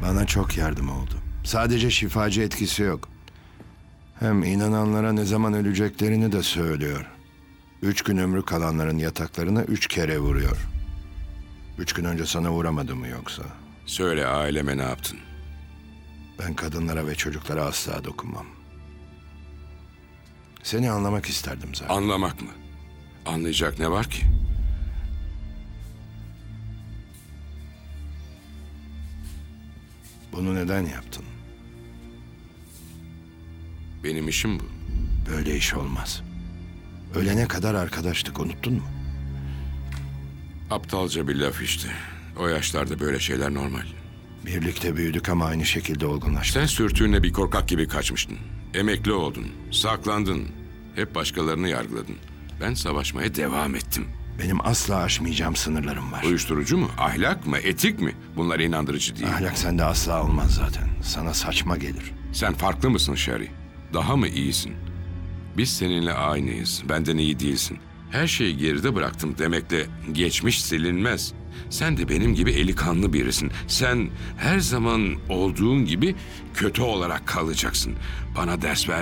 Bana çok yardım oldu. Sadece şifacı etkisi yok. Hem inananlara ne zaman öleceklerini de söylüyor. 3 gün ömrü kalanların yataklarına 3 kere vuruyor. 3 gün önce sana uğramadı mı yoksa? Söyle, aileme ne yaptın? Ben kadınlara ve çocuklara asla dokunmam. Seni anlamak isterdim zaten. Anlamak mı? Anlayacak ne var ki? Bunu neden yaptın? Benim işim bu. Böyle iş olmaz. Ölene kadar arkadaşlık, unuttun mu? Aptalca bir laf işte. O yaşlarda böyle şeyler normal. Birlikte büyüdük ama aynı şekilde olgunlaştık. Sen sürtüğünle bir korkak gibi kaçmıştın. Emekli oldun, saklandın. Hep başkalarını yargıladın. Ben savaşmaya devam ettim. Benim asla aşmayacağım sınırlarım var. Uyuşturucu mu, ahlak mı, etik mi? Bunlar inandırıcı değil. Ahlak sende asla olmaz zaten. Sana saçma gelir. Sen farklı mısın Sherry? Daha mı iyisin? Biz seninle aynıyız. Benden iyi değilsin. Her şeyi geride bıraktım demekle geçmiş silinmez. Sen de benim gibi eli kanlı birisin. Sen her zaman olduğun gibi kötü olarak kalacaksın. Bana ders ver.